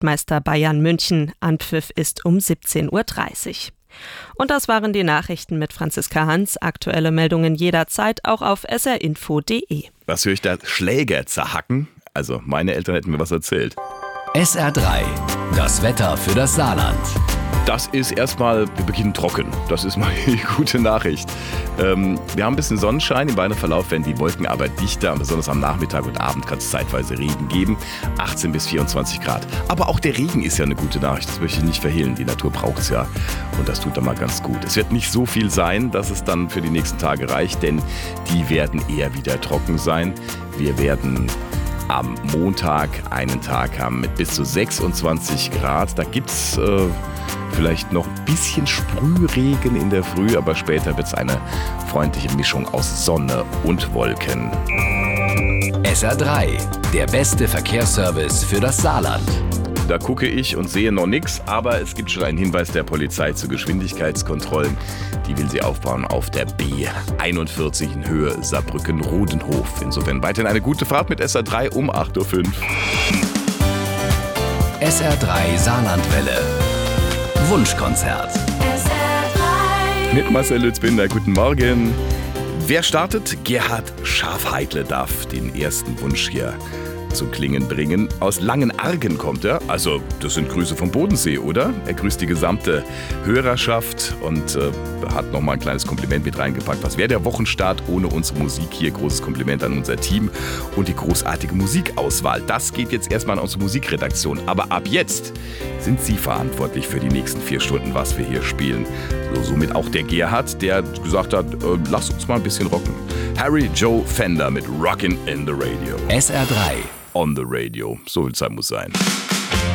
Rekordmeister Bayern München. Anpfiff ist um 17:30 Uhr. Und das waren die Nachrichten mit Franziska Hans. Aktuelle Meldungen jederzeit auch auf srinfo.de. Was höre ich da? Schläger zerhacken? Also, meine Eltern hätten mir was erzählt. SR3, das Wetter für das Saarland. Das ist erstmal, wir beginnen trocken. Das ist mal die gute Nachricht. Wir haben ein bisschen Sonnenschein. Im weiteren Verlauf werden die Wolken aber dichter. Besonders am Nachmittag und Abend kann es zeitweise Regen geben. 18 bis 24 Grad. Aber auch der Regen ist ja eine gute Nachricht. Das möchte ich nicht verhehlen. Die Natur braucht es ja. Und das tut dann mal ganz gut. Es wird nicht so viel sein, dass es dann für die nächsten Tage reicht. Denn die werden eher wieder trocken sein. Wir werden am Montag einen Tag haben mit bis zu 26 Grad. Da gibt es vielleicht noch ein bisschen Sprühregen in der Früh, aber später wird es eine freundliche Mischung aus Sonne und Wolken. SR3, der beste Verkehrsservice für das Saarland. Da gucke ich und sehe noch nichts, aber es gibt schon einen Hinweis der Polizei zu Geschwindigkeitskontrollen. Die will sie aufbauen auf der B41 in Höhe Saarbrücken-Rodenhof. Insofern weiterhin eine gute Fahrt mit SR3 um 8:05 Uhr. SR3 Saarlandwelle. Wunschkonzert. Mit Marcel Lützbinder, guten Morgen. Wer startet? Gerhard Schafheidle darf den ersten Wunsch hier zu klingen bringen. Aus Langenargen kommt er. Also, das sind Grüße vom Bodensee, oder? Er grüßt die gesamte Hörerschaft und hat nochmal ein kleines Kompliment mit reingepackt. Was wäre der Wochenstart ohne unsere Musik hier? Großes Kompliment an unser Team und die großartige Musikauswahl. Das geht jetzt erstmal an unsere Musikredaktion. Aber ab jetzt sind Sie verantwortlich für die nächsten 4 Stunden, was wir hier spielen. Somit auch der Gerhard, der gesagt hat, lass uns mal ein bisschen rocken. Harry Joe Fender mit Rockin' in the Radio. SR3 on the Radio. So viel Zeit muss sein.